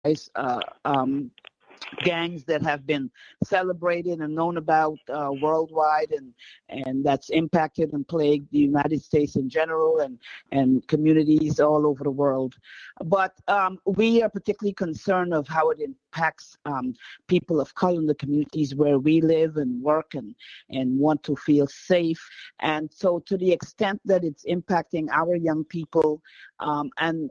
gangs that have been celebrated and known about worldwide, and that's impacted and plagued the United States in general, and communities all over the world. But we are particularly concerned of how it impacts people of color in the communities where we live and work and want to feel safe. And so to the extent that it's impacting our young people, and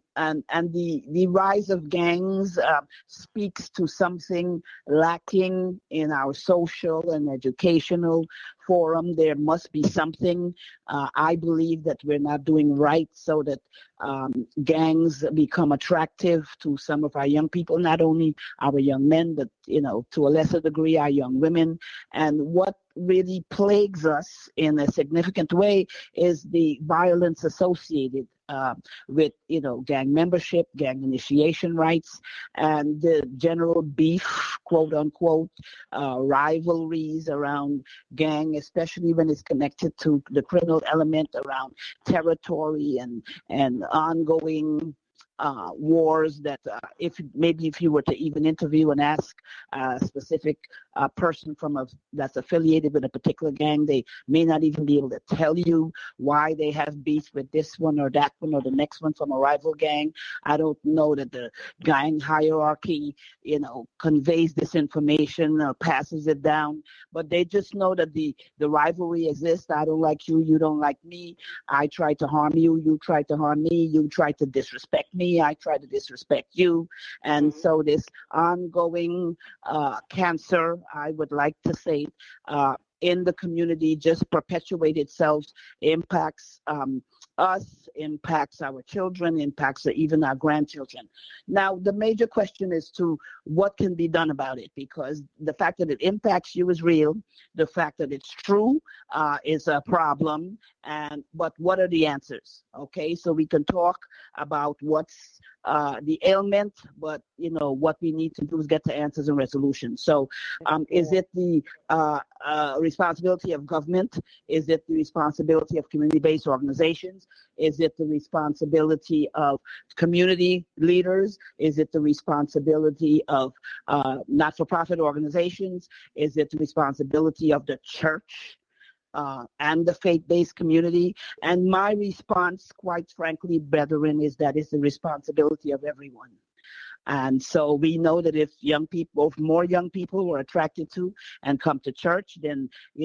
the rise of gangs speaks to something lacking in our social and educational forum. There must be something, I believe, that we're not doing right, so that gangs become attractive to some of our young people, not only our young men, but, to a lesser degree, our young women. And what really plagues us in a significant way is the violence associated with, gang membership, gang initiation rights, and the general beef, quote unquote, rivalries around gang, especially when it's connected to the criminal element around territory and ongoing wars that if you were to even interview and ask a specific person that's affiliated with a particular gang, they may not even be able to tell you why they have beef with this one or that one or the next one from a rival gang. I don't know that the gang hierarchy, conveys this information or passes it down, but they just know that the rivalry exists. I don't like you, you don't like me. I try to harm you, you try to harm me, you try to disrespect me, I try to disrespect you. And so this ongoing cancer, I would like to say, in the community just perpetuate itself, impacts us, impacts our children, impacts even our grandchildren. Now, the major question is to what can be done about it, because the fact that it impacts you is real. The fact that it's true is a problem. But what are the answers? Okay, so we can talk about what's the ailment, but what we need to do is get to answers and resolutions. So is it the responsibility of government? Is it the responsibility of community-based organizations? Is it the responsibility of community leaders? Is it the responsibility of not-for-profit organizations? Is it the responsibility of the church and the faith-based community? And my response, quite frankly, brethren, is that it's the responsibility of everyone. And so we know that if more young people were attracted to and come to church, then they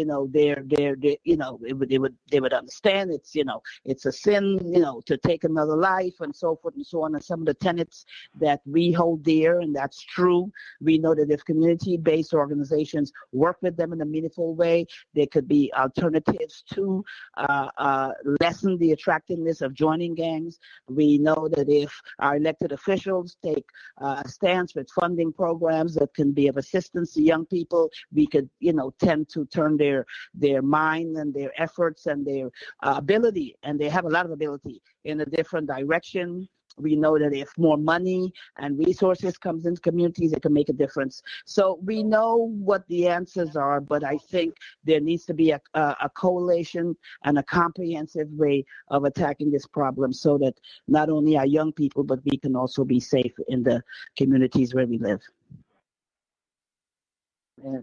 would understand it's a sin to take another life and so forth and so on, and some of the tenets that we hold dear, and that's true. We know that if community-based organizations work with them in a meaningful way, there could be alternatives to lessen the attractiveness of joining gangs. We know that if our elected officials take stance with funding programs that can be of assistance to young people, we could, tend to turn their mind and their efforts and their ability, and they have a lot of ability, in a different direction. We know that if more money and resources comes into communities, it can make a difference. So we know what the answers are, but I think there needs to be a coalition and a comprehensive way of attacking this problem, so that not only our young people, but we can also be safe in the communities where we live. Yeah.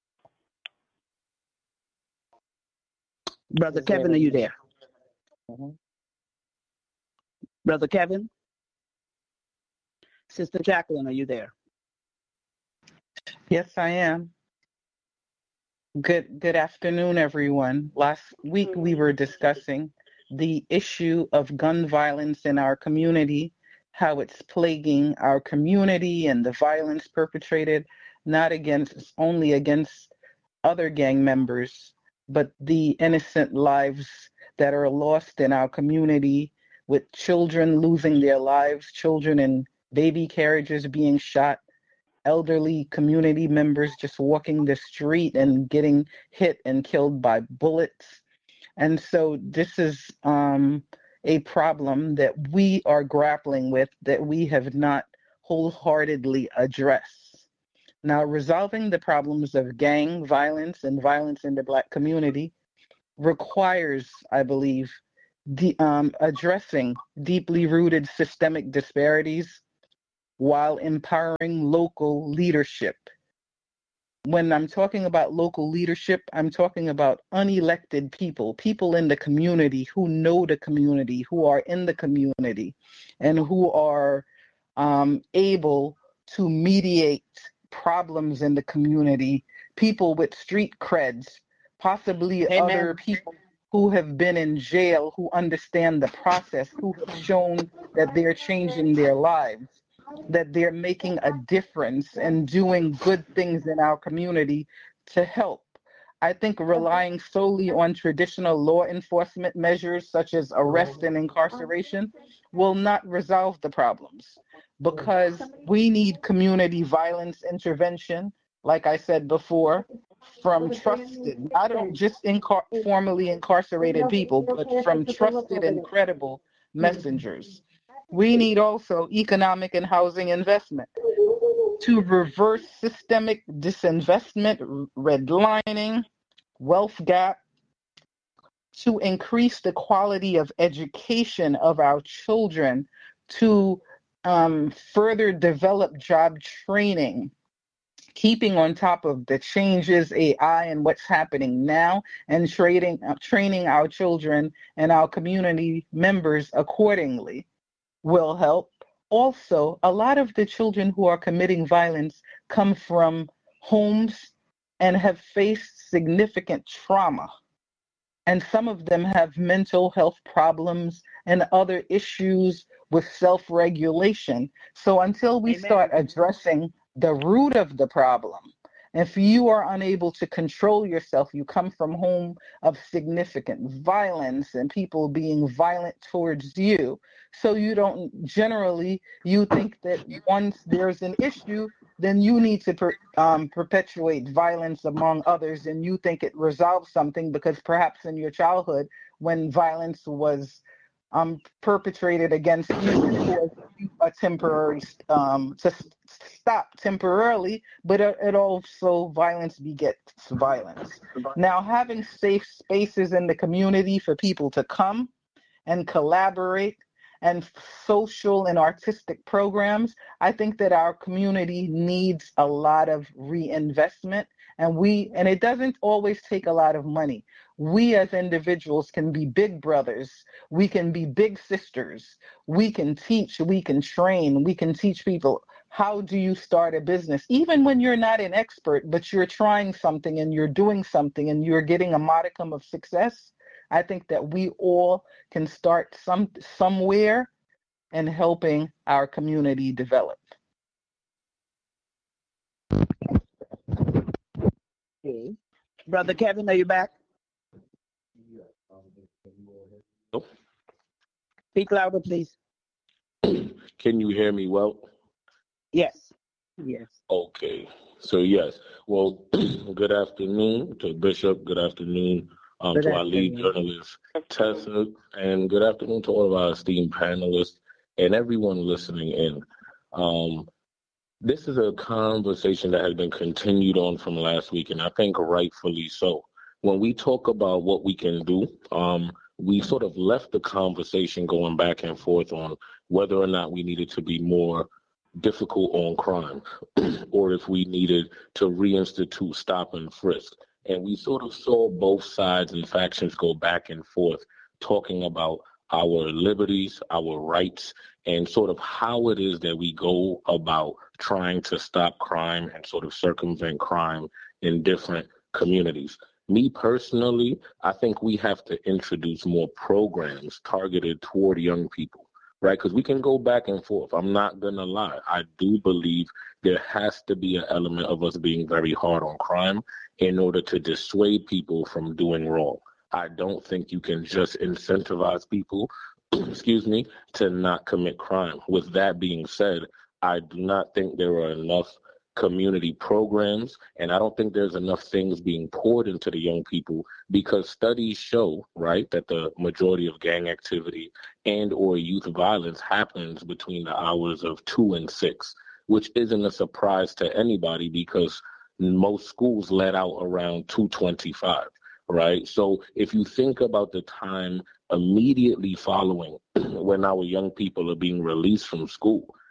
Brother Kevin, are you there? Mm-hmm. Brother Kevin? Sister Jacqueline, are you there? Yes, I am. Good afternoon, everyone. Last week we were discussing the issue of gun violence in our community, how it's plaguing our community, and the violence perpetrated not only against other gang members, but the innocent lives that are lost in our community, with children losing their lives, children in baby carriages being shot, elderly community members just walking the street and getting hit and killed by bullets. And so this is a problem that we are grappling with, that we have not wholeheartedly addressed. Now, resolving the problems of gang violence and violence in the Black community requires, I believe, addressing deeply rooted systemic disparities while empowering local leadership. When I'm talking about local leadership, I'm talking about unelected people, people in the community who know the community, who are in the community, and who are able to mediate problems in the community, people with street creds, possibly Amen. other people who have been in jail, who understand the process, who have shown that they're changing their lives, that they're making a difference and doing good things in our community to help. I think relying solely on traditional law enforcement measures such as arrest and incarceration will not resolve the problems, because we need community violence intervention, like I said before, from trusted, not just formally incarcerated people, but from trusted and credible messengers. We need also economic and housing investment to reverse systemic disinvestment, redlining, wealth gap, to increase the quality of education of our children, to further develop job training, keeping on top of the changes, AI, and what's happening now, and training our children and our community members accordingly will help. Also, a lot of the children who are committing violence come from homes and have faced significant trauma. And some of them have mental health problems and other issues with self-regulation. So until we start addressing the root of the problem, if you are unable to control yourself, you come from home of significant violence and people being violent towards you. So you think that once there's an issue, then you need to perpetuate violence among others, and you think it resolves something because perhaps in your childhood, when violence was perpetrated against you, it was a temporary to stop temporarily, but it also violence begets violence. Now, having safe spaces in the community for people to come and collaborate, and social and artistic programs, I think that our community needs a lot of reinvestment, and it doesn't always take a lot of money. We as individuals can be big brothers, we can be big sisters, we can teach, we can train, we can teach people how do you start a business, even when you're not an expert, but you're trying something and you're doing something and you're getting a modicum of success. I think that we all can start somewhere and helping our community develop. Okay. Brother Kevin, are you back? Nope. Speak louder, please. Can you hear me well? Yes. Yes. Okay. So, yes. Well, good afternoon to Bishop. Good afternoon to our lead journalist, Tessa. And good afternoon to all of our esteemed panelists and everyone listening in. This is a conversation that has been continued on from last week, and I think rightfully so. When we talk about what we can do, we sort of left the conversation going back and forth on whether or not we needed to be more difficult on crime or if we needed to reinstitute stop and frisk. And we sort of saw both sides and factions go back and forth talking about our liberties, our rights, and sort of how it is that we go about trying to stop crime and sort of circumvent crime in different communities. Me personally, I think we have to introduce more programs targeted toward young people, right? Because we can go back and forth. I'm not going to lie. I do believe there has to be an element of us being very hard on crime in order to dissuade people from doing wrong. I don't think you can just incentivize people, to not commit crime. With that being said, I do not think there are enough community programs, and I don't think there's enough things being poured into the young people, because studies show, right, that the majority of gang activity and or youth violence happens between the hours of 2 and 6, which isn't a surprise to anybody because most schools let out around 2:25, right? So if you think about the time immediately following when our young people are being released from school,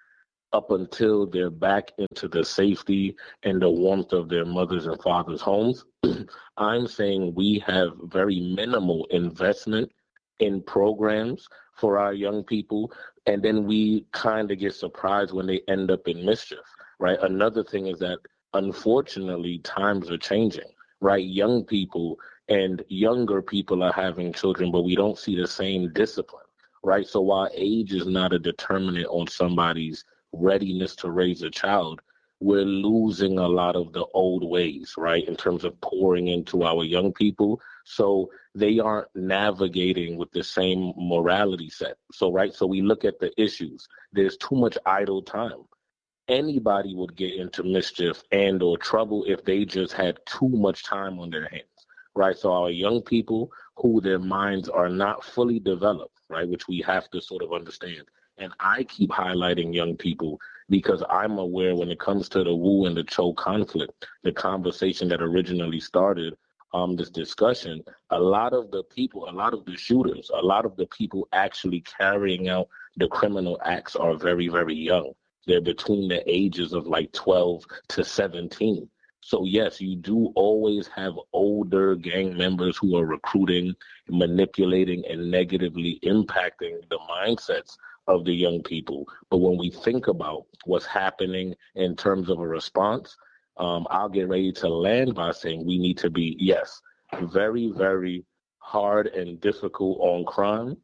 up until they're back into the safety and the warmth of their mothers and fathers' homes. I'm saying we have very minimal investment in programs for our young people, and then we kind of get surprised when they end up in mischief, right? Another thing is that, unfortunately, times are changing, right? Young people and younger people are having children, but we don't see the same discipline, right? So while age is not a determinant on somebody's readiness to raise a child, we're losing a lot of the old ways, right, in terms of pouring into our young people. So they aren't navigating with the same morality set. So, right, so we look at the issues. There's too much idle time. Anybody would get into mischief and or trouble if they just had too much time on their hands, right? So our young people who their minds are not fully developed, right, which we have to sort of understand. And I keep highlighting young people because I'm aware when it comes to the Wu and the Cho conflict, the conversation that originally started this discussion, a lot of the people, a lot of the shooters, a lot of the people actually carrying out the criminal acts are very, very young. They're between the ages of like 12 to 17. So yes, you do always have older gang members who are recruiting, manipulating, and negatively impacting the mindsets of the young people. But when we think about what's happening in terms of a response, I'll get ready to land by saying we need to be, yes, very, very hard and difficult on crime.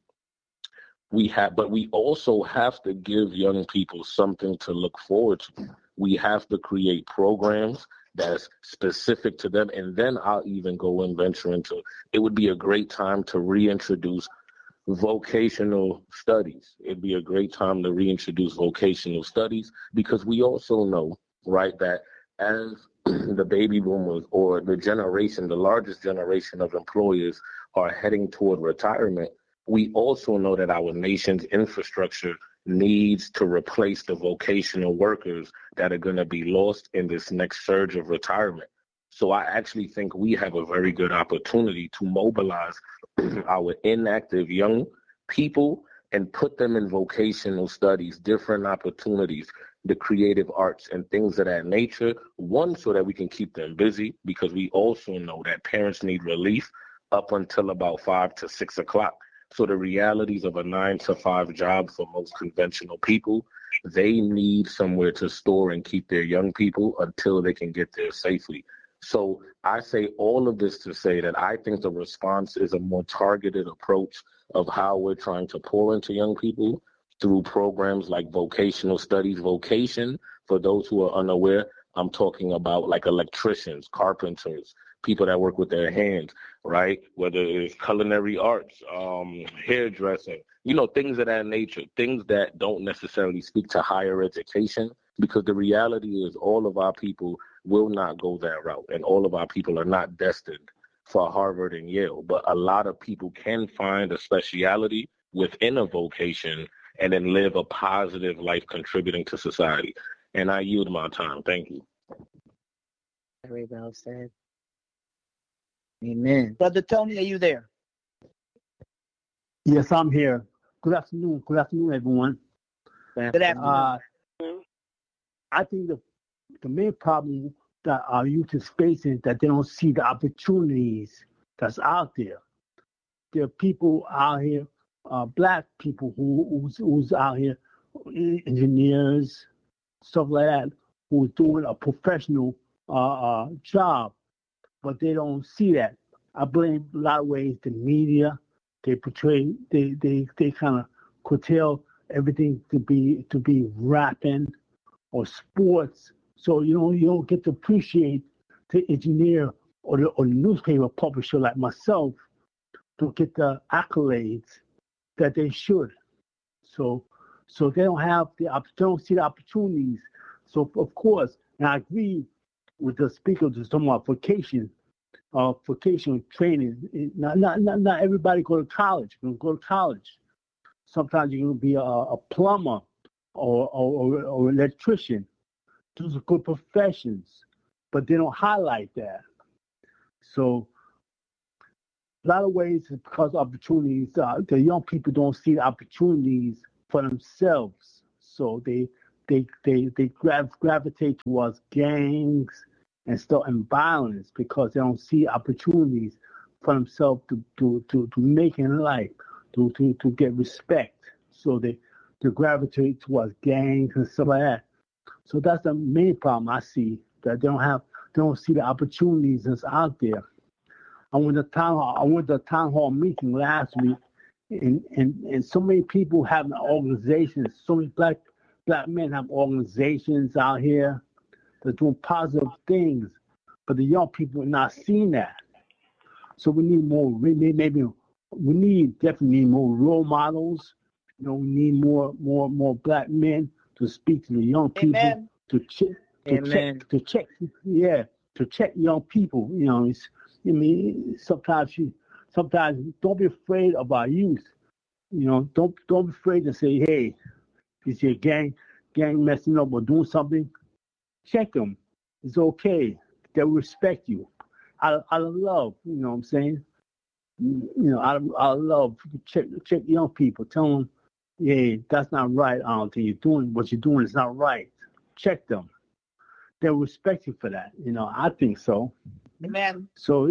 But we also have to give young people something to look forward to. We have to create programs that's specific to them. And then I'll even go and venture into, it would be a great time to reintroduce vocational studies. It'd be a great time to reintroduce vocational studies because we also know, right, that as the baby boomers or the generation, the largest generation of employers are heading toward retirement, we also know that our nation's infrastructure needs to replace the vocational workers that are going to be lost in this next surge of retirement. So I actually think we have a very good opportunity to mobilize our inactive young people and put them in vocational studies, different opportunities, the creative arts and things of that nature. One, so that we can keep them busy, because we also know that parents need relief up until about 5 to 6 o'clock. So the realities of a 9 to 5 job for most conventional people, they need somewhere to store and keep their young people until they can get there safely. So I say all of this to say that I think the response is a more targeted approach of how we're trying to pour into young people through programs like vocational studies. Vocation, for those who are unaware, I'm talking about like electricians, carpenters, people that work with their hands, right? Whether it's culinary arts, hairdressing, things of that nature, things that don't necessarily speak to higher education, because the reality is all of our people will not go that route, and all of our people are not destined for Harvard and Yale. But a lot of people can find a speciality within a vocation and then live a positive life contributing to society. And I yield my time. Thank you. Very well said. Amen. Brother Tony, are you there? Yes, I'm here. Good afternoon. Good afternoon, everyone. Good afternoon. I think the main problem that our youth is facing is that they don't see the opportunities that's out there. There are people out here, black people who's out here, engineers, stuff like that, who's doing a professional job, but they don't see that. I blame a lot of ways the media. They portray, they kind of curtail everything to be rapping or sports. So you don't get to appreciate the engineer or the newspaper publisher like myself to get the accolades that they should. So they don't see the opportunities. So of course, and I agree with the speaker who's talking about vocational training. Not everybody go to college. You can go to college. Sometimes you're going to be a plumber or electrician. Those are good professions, but they don't highlight that. So a lot of ways it's because opportunities, the young people don't see the opportunities for themselves. So they gravitate towards gangs and stuff and violence because they don't see opportunities for themselves to make in life, to get respect. So they gravitate towards gangs and stuff like that. So that's the main problem I see, that they don't see the opportunities that's out there. I went to the town hall meeting last week, and so many people have organizations. So many black men have organizations out here that's doing positive things, but the young people are not seeing that. So we need more. We definitely need more role models. We need more black men to speak to the young people. Amen. to check young people. Sometimes don't be afraid of our youth. Don't be afraid to say, hey, is your gang messing up or doing something? Check them. It's okay. They'll respect you. Out of love, you know what I'm saying? Out of love, check young people. Tell them, yeah, that's not right. I don't think what you're doing is not right. Check them. They'll respect you for that. I think so. Amen. So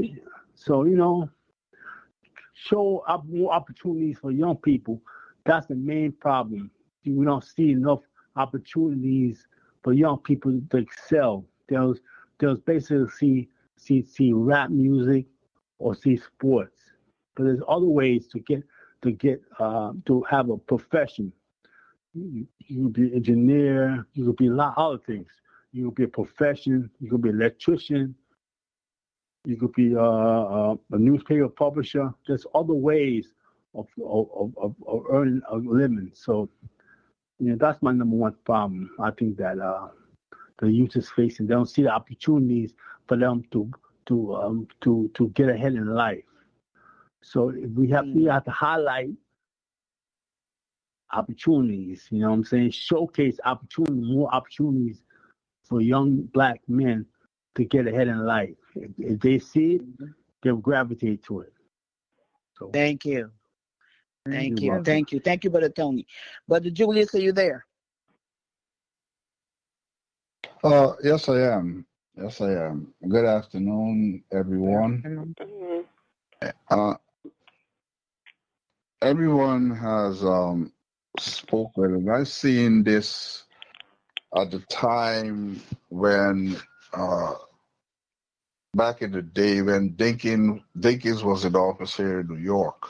show up more opportunities for young people. That's the main problem. We don't see enough opportunities for young people to excel. There's basically see rap music or see sports, but there's other ways to have a profession. You could be an engineer. You could be a lot of other things. You could be a profession. You could be an electrician. You could be a newspaper publisher. There's other ways of earning a living. So, that's my number one problem. I think that the youth is facing. They don't see the opportunities for them to get ahead in life. So we have to highlight opportunities. You know what I'm saying? Showcase more opportunities for young black men to get ahead in life. If they see it, they'll gravitate to it. So, thank you. Thank you, Brother Tony. Brother Julius, are you there? Yes, I am. Good afternoon, everyone. Everyone has spoken, and I've seen this at the time when, back in the day when Dinkins was in office here in New York.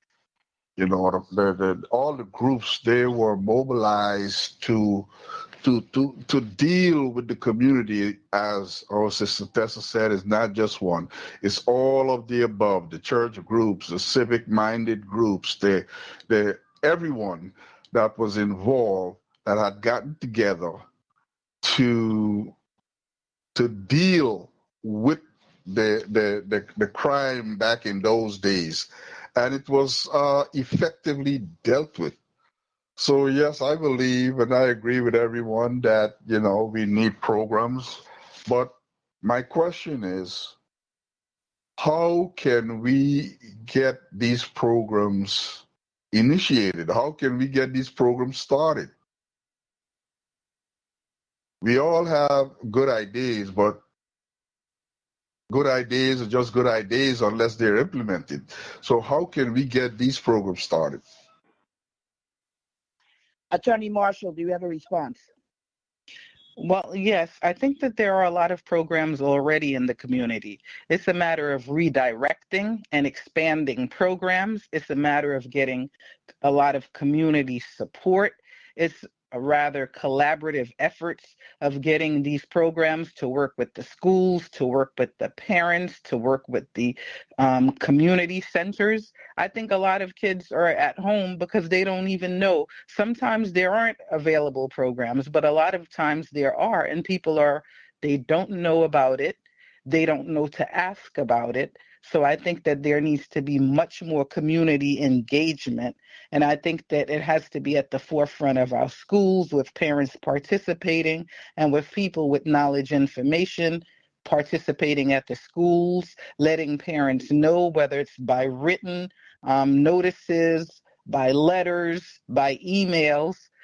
All the groups, they were mobilized to deal with the community. As our sister Tessa said, it's not just one. It's all of the above, the church groups, the civic-minded groups, everyone that was involved that had gotten together to deal with the crime back in those days. And it was effectively dealt with. So, yes, I believe and I agree with everyone that, we need programs. But my question is, how can we get these programs initiated? How can we get these programs started? We all have good ideas, but good ideas are just good ideas unless they're implemented. So how can we get these programs started? Attorney Marshall, do you have a response? Well, yes, I think that there are a lot of programs already in the community. It's a matter of redirecting and expanding programs. It's a matter of getting a lot of community support. It's a rather collaborative efforts of getting these programs to work with the schools, to work with the parents, to work with the community centers. I think a lot of kids are at home because they don't even know. Sometimes there aren't available programs, but a lot of times there are, and they don't know about it. They don't know to ask about it. So I think that there needs to be much more community engagement. And I think that it has to be at the forefront of our schools, with parents participating and with people with knowledge, information, participating at the schools, letting parents know, whether it's by written notices, by letters, by emails,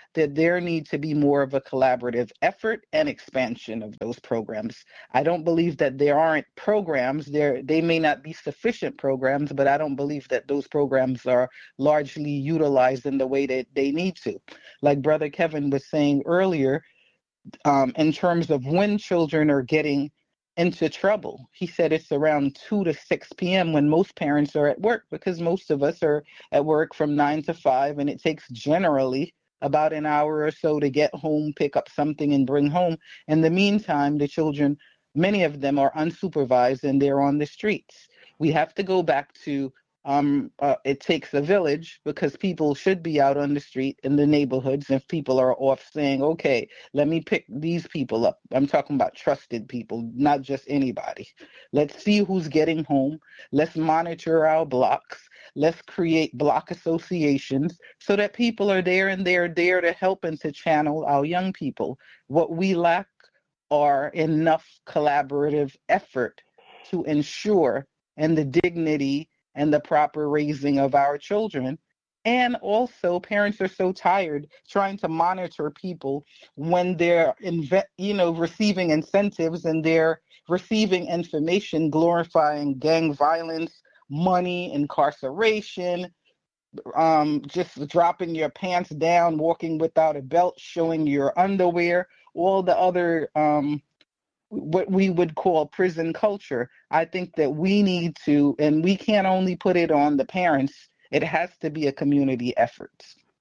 that there needs to be more of a collaborative effort and expansion of those programs. I don't believe that there aren't programs. They may not be sufficient programs, but I don't believe that those programs are largely utilized in the way that they need to. Like Brother Kevin was saying earlier, in terms of when children are getting into trouble. He said it's around 2 to 6 p.m. when most parents are at work, because most of us are at work from 9 to 5, and it takes generally about an hour or so to get home, pick up something, and bring home. In the meantime, the children, many of them are unsupervised and they're on the streets. We have to go back to it takes a village, because people should be out on the street in the neighborhoods. If people are off saying, okay, let me pick these people up. I'm talking about trusted people, not just anybody. Let's see who's getting home. Let's monitor our blocks. Let's create block associations so that people are there and they're there to help and to channel our young people. What we lack are enough collaborative effort to ensure and the dignity and the proper raising of our children. And also, parents are so tired trying to monitor people when they're receiving incentives and they're receiving information glorifying gang violence, money, incarceration, just dropping your pants down, walking without a belt, showing your underwear, all the other what we would call prison culture. I think that we need to, and we can't only put it on the parents, it has to be a community effort.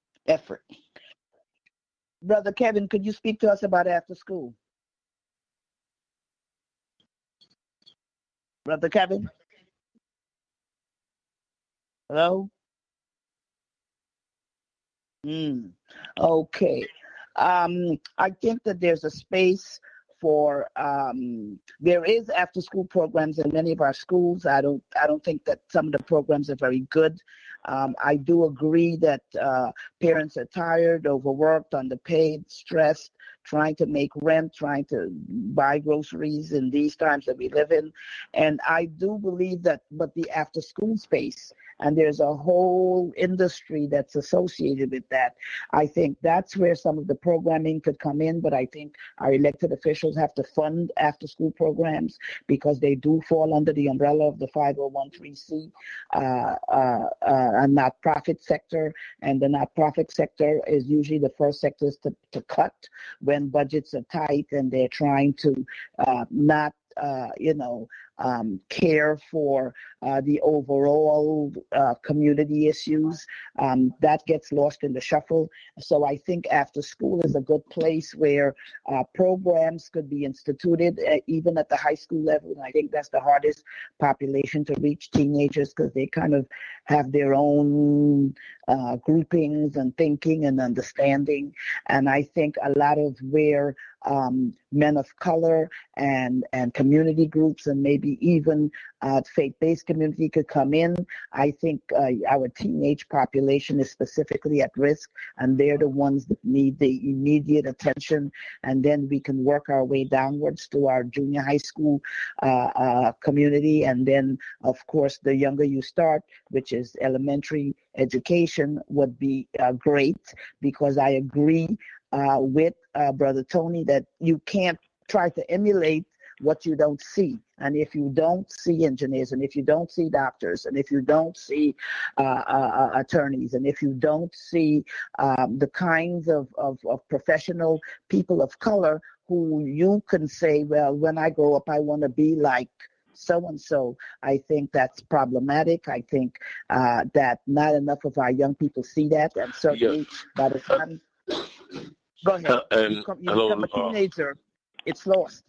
Brother Kevin, could you speak to us about after school? Brother Kevin? Hello? Okay. I think that there's a space for there is after school programs in many of our schools. I don't think that some of the programs are very good. I do agree that parents are tired, overworked, underpaid, stressed, trying to make rent, trying to buy groceries in these times that we live in. And I do believe that, but the after school space, and there's a whole industry that's associated with that. I think that's where some of the programming could come in, but I think our elected officials have to fund after-school programs because they do fall under the umbrella of the 501(c)(3) a not-profit sector, and the not-profit sector is usually the first sectors to cut when budgets are tight and they're trying to not care for the overall community issues. That gets lost in the shuffle. So I think after school is a good place where programs could be instituted, even at the high school level. And I think that's the hardest population to reach, teenagers, because they kind of have their own groupings and thinking and understanding. And I think a lot of where men of color and community groups and maybe even faith-based community could come in. I think our teenage population is specifically at risk, and they're the ones that need the immediate attention. And then we can work our way downwards to our junior high school community. And then, of course, the younger you start, which is elementary education, would be great, because I agree with Brother Tony that you can't try to emulate what you don't see. And if you don't see engineers, and if you don't see doctors, and if you don't see attorneys, and if you don't see the kinds of professional people of color who you can say, well, when I grow up, I want to be like so-and-so, I think that's problematic. I think that not enough of our young people see that. And certainly by the time... Go ahead. You become a teenager, it's lost.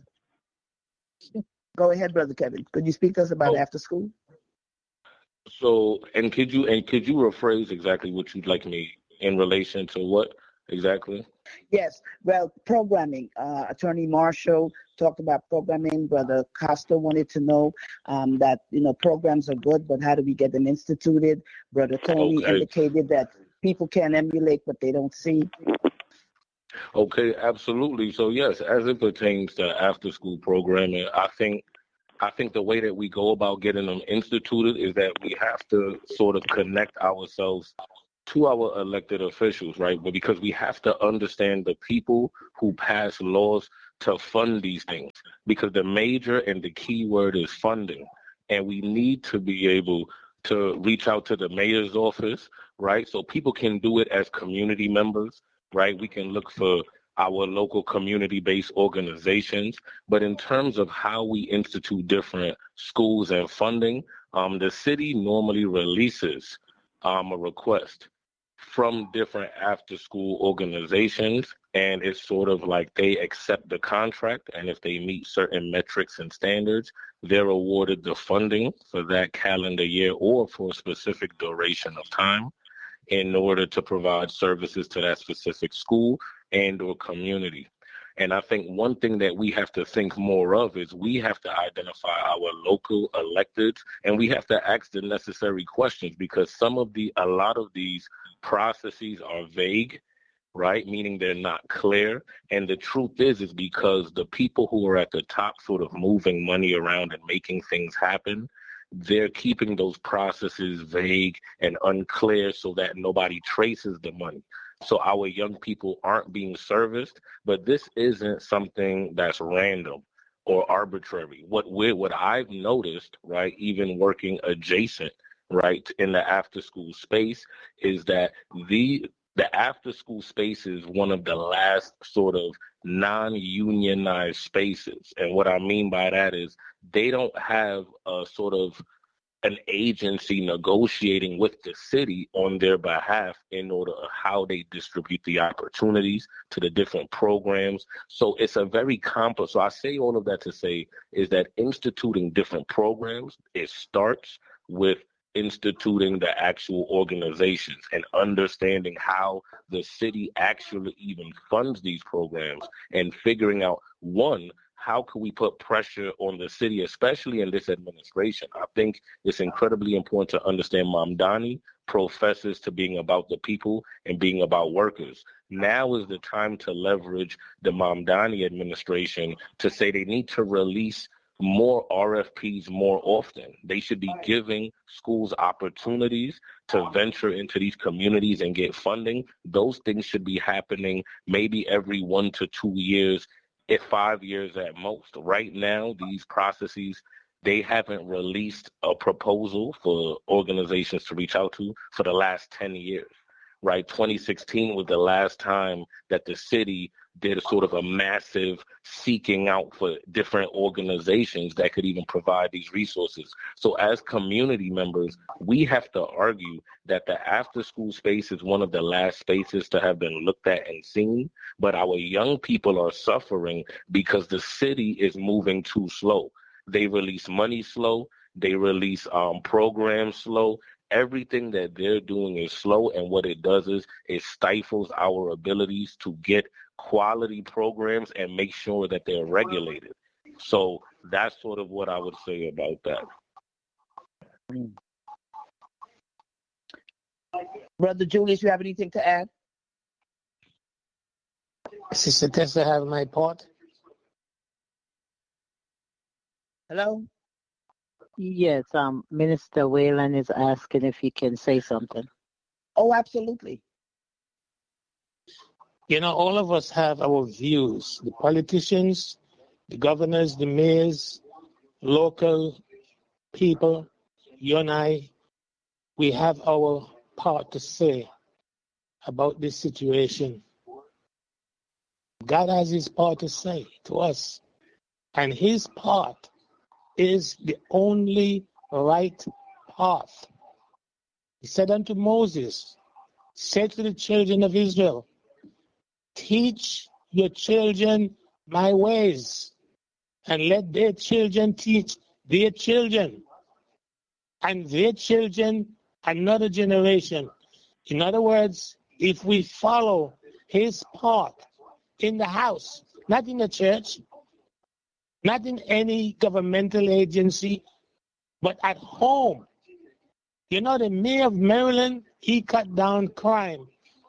Go ahead, Brother Kevin. Could you speak to us about after school? So, and could you rephrase exactly what you'd like me in relation to what exactly? Yes. Well, programming. Attorney Marshall talked about programming. Brother Costa wanted to know that programs are good, but how do we get them instituted? Brother Tony indicated that people can emulate what they don't see. Okay, absolutely. So yes, as it pertains to after-school programming, I think the way that we go about getting them instituted is that we have to sort of connect ourselves to our elected officials, right? But because we have to understand the people who pass laws to fund these things, because the major and the key word is funding. And we need to be able to reach out to the mayor's office, right? So people can do it as community members, right? We can look for our local community-based organizations. But in terms of how we institute different schools and funding, the city normally releases a request from different after-school organizations, and it's sort of like they accept the contract, and if they meet certain metrics and standards, they're awarded the funding for that calendar year or for a specific duration of time in order to provide services to that specific school and or community. And I think one thing that we have to think more of is we have to identify our local electeds, and we have to ask the necessary questions, because a lot of these processes are vague, right? Meaning they're not clear. And the truth is because the people who are at the top sort of moving money around and making things happen, they're keeping those processes vague and unclear so that nobody traces the money. So our young people aren't being serviced, but this isn't something that's random or arbitrary. What I've noticed, right, even working adjacent, right, in the after school space, is that the after school space is one of the last sort of non-unionized spaces. And what I mean by that is they don't have a sort of an agency negotiating with the city on their behalf in order of how they distribute the opportunities to the different programs. So it's a very complex. So I say all of that to say is that instituting different programs, it starts with instituting the actual organizations and understanding how the city actually even funds these programs, and figuring out, one, how can we put pressure on the city, especially in this administration? I think it's incredibly important to understand Mamdani professes to being about the people and being about workers. Now is the time to leverage the Mamdani administration to say they need to release more RFPs more often. They should be giving schools opportunities to venture into these communities and get funding. Those things should be happening maybe every 1 to 2 years, if 5 years at most. Right now, these processes, they haven't released a proposal for organizations to reach out to for the last 10 years, right? 2016 was the last time that the city did a sort of a massive seeking out for different organizations that could even provide these resources. So as community members, we have to argue that the after school space is one of the last spaces to have been looked at and seen, but our young people are suffering because the city is moving too slow. They release money slow, they release programs slow. Everything that they're doing is slow, and what it does is it stifles our abilities to get quality programs and make sure that they're regulated. So that's sort of what I would say about that. Brother Julius, you have anything to add? Sister Tessa, have my part. Hello? Yes, Minister Whalen is asking if he can say something. Oh, absolutely. You know, all of us have our views. The politicians, the governors, the mayors, local people, you and I, we have our part to say about this situation. God has his part to say to us, and his part is the only right path. He said unto Moses, say to the children of Israel, teach your children my ways, and let their children teach their children, and their children another generation. In other words, if we follow his path in the house, not in the church, not in any governmental agency, but at home. You know, the mayor of Maryland, he cut down crime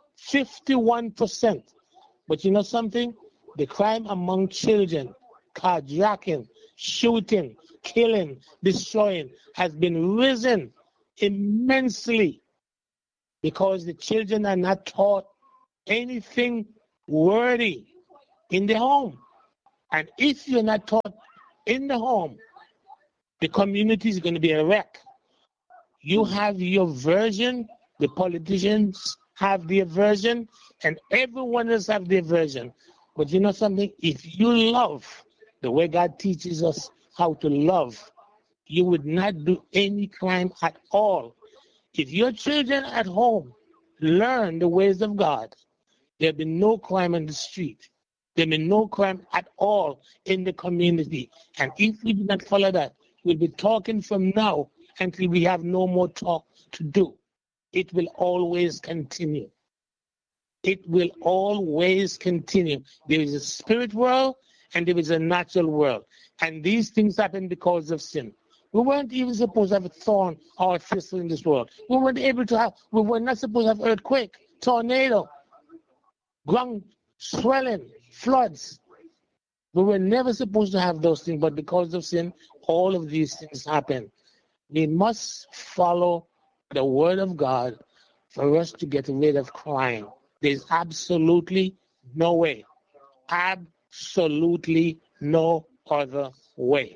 51%. But you know something? The crime among children, carjacking, shooting, killing, destroying, has been risen immensely. because the children are not taught anything worthy in the home. And if you're not taught in the home, the community is going to be a wreck. You have your version, the politicians have their version, and everyone else have their version. But you know something? If you love the way God teaches us how to love, you would not do any crime at all. If your children at home learn the ways of God, there'll be no crime on the street. There'll be no crime at all in the community. And if we do not follow that, we'll be talking from now until we have no more talk to do. It will always continue. It will always continue. There is a spirit world and there is a natural world. And these things happen because of sin. We weren't even supposed to have a thorn or a thistle in this world. We were not supposed to have earthquake, tornado, ground swelling, floods. We were never supposed to have those things, but because of sin, all of these things happen. We must follow the word of God for us to get rid of crime. There's absolutely no way. Absolutely no other way.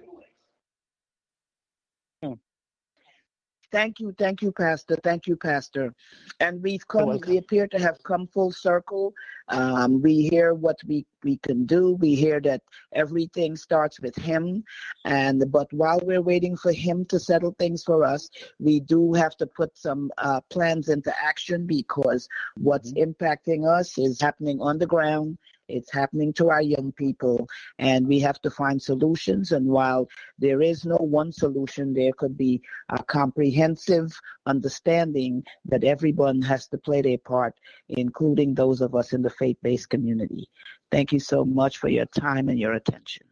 Thank you, Pastor. Thank you, Pastor. And we appear to have come full circle. We hear what we can do. We hear that everything starts with Him. But while we're waiting for Him to settle things for us, we do have to put some plans into action, because what's impacting us is happening on the ground. It's happening to our young people, and we have to find solutions. And while there is no one solution, there could be a comprehensive understanding that everyone has to play their part, including those of us in the faith-based community. Thank you so much for your time and your attention.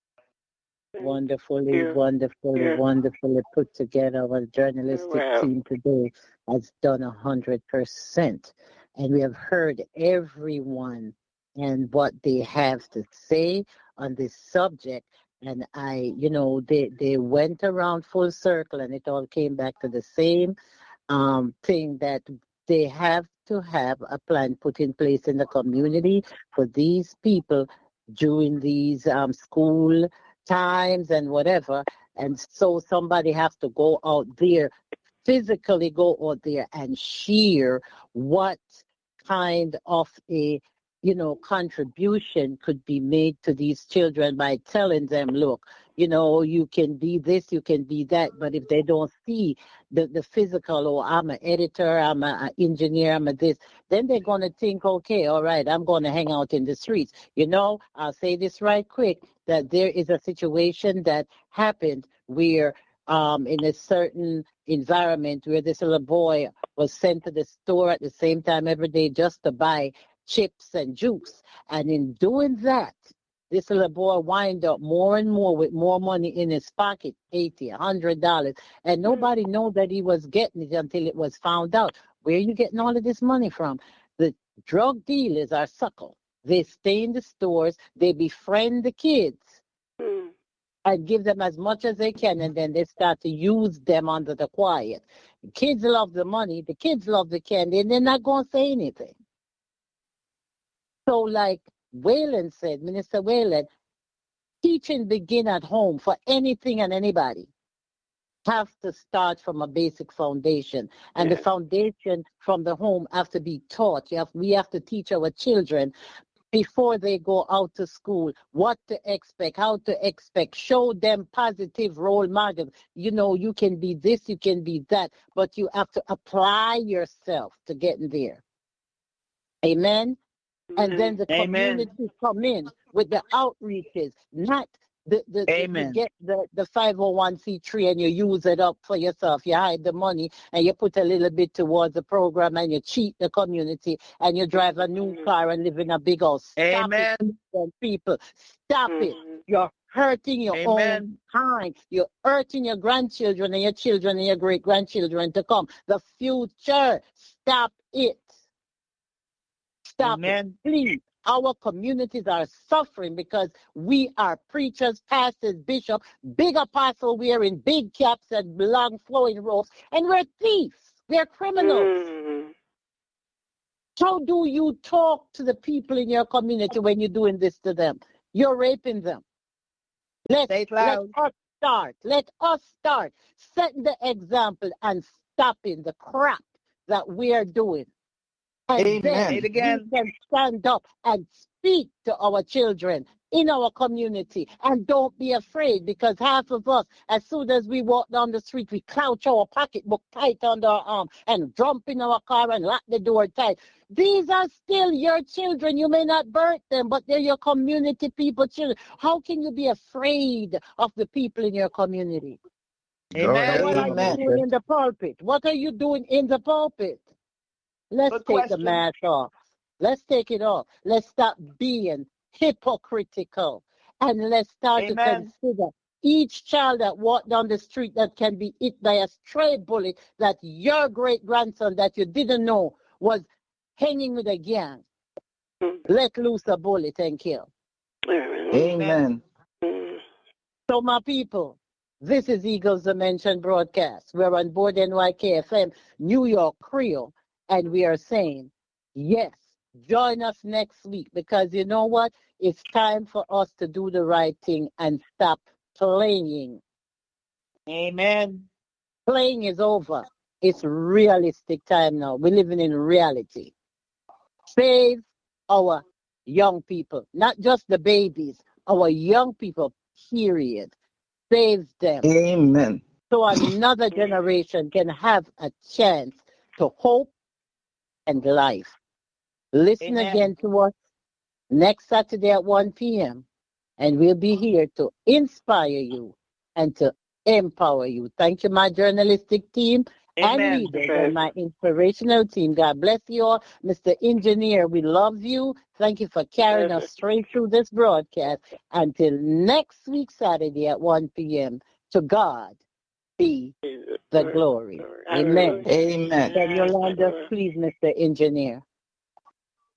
Wonderfully put together. Our journalistic team today has done 100%. And we have heard everyone and what they have to say on this subject. And they went around full circle, and it all came back to the same thing, that they have to have a plan put in place in the community for these people during these school times and whatever. And so somebody has to go out there, physically go out there and share what kind of a contribution could be made to these children by telling them, look, you can be this, you can be that. But if they don't see the physical, I'm an editor, I'm an engineer, I'm a this, then they're going to think, okay, all right, I'm going to hang out in the streets. I'll say this right quick, that there is a situation that happened where in a certain environment where this little boy was sent to the store at the same time every day just to buy chips and juice. And in doing that, this little boy wind up more and more with more money in his pocket, $80, $100. And nobody knew that he was getting it until it was found out. Where are you getting all of this money from? The drug dealers are suckle. They stay in the stores. They befriend the kids and give them as much as they can. And then they start to use them under the quiet. The kids love the money. The kids love the candy. And they're not going to say anything. So like Wayland said, Minister Wayland, teaching begin at home for anything and anybody. Have to start from a basic foundation. And the foundation from the home have to be taught. We have to teach our children before they go out to school what to expect, how to expect. Show them positive role models. You can be this, you can be that, but you have to apply yourself to getting there. Amen? And then the community come in with the outreaches, not you get the 501c3 and you use it up for yourself. You hide the money and you put a little bit towards the program and you cheat the community and you drive a new car and live in a big house. Stop it, people. Stop it. You're hurting your own kind. You're hurting your grandchildren and your children and your great-grandchildren to come. The future. Stop it. Stop it. Please. Our communities are suffering because we are preachers, pastors, bishops, big apostle wearing big caps and long flowing robes, and we're thieves. We're criminals. How do you talk to the people in your community when you're doing this to them? You're raping them. Let us start. Let us start setting the example and stopping the crap that we are doing. And then we can stand up and speak to our children in our community. And don't be afraid, because half of us, as soon as we walk down the street, we crouch our pocketbook tight under our arm and jump in our car and lock the door tight. These are still your children. You may not birth them, but they're your community people, children. How can you be afraid of the people in your community? Amen. So what are you doing in the pulpit? What are you doing in the pulpit? Let's take the mask off. Let's take it off. Let's stop being hypocritical. And let's start to consider each child that walked down the street that can be hit by a stray bullet, that your great-grandson that you didn't know was hanging with a gang. Let loose a bullet and kill. Amen. So my people, this is Eagles Dimension broadcast. We're on board NYKFM, New York Creole, and we are saying, yes, join us next week, because you know what? It's time for us to do the right thing and stop playing. Amen. Playing is over. It's realistic time now. We're living in reality. Save our young people, not just the babies, our young people, period. Save them. Amen. So another generation can have a chance to hope and life. Listen again to us next Saturday at 1 p.m. and we'll be here to inspire you and to empower you. Thank you, my journalistic team and leaders and my inspirational team. God bless you all. Mr. Engineer, we love you. Thank you for carrying us straight through this broadcast. Until next week, Saturday at 1 p.m. To God be the glory. Amen. Amen. Can Yolanda, please, Mr. Engineer?